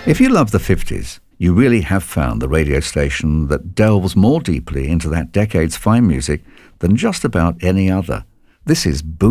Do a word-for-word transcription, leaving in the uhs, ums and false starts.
If you love the fifties, you really have found the radio station that delves more deeply into that decade's fine music than just about any other. This is Boom.